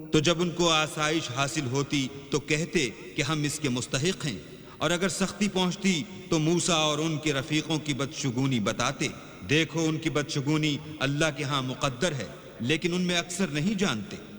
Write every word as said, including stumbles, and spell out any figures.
तो जब उनको आसाइश हासिल होती तो कहते कि हम इसके मुस्तहिक हैं, और अगर सख्ती पहुंचती तो मूसा और उनके रफीकों की बदशुगूनी बताते। देखो, उनकी बदशुगूनी अल्लाह के यहाँ मुकद्दर है, लेकिन उनमें अक्सर नहीं जानते।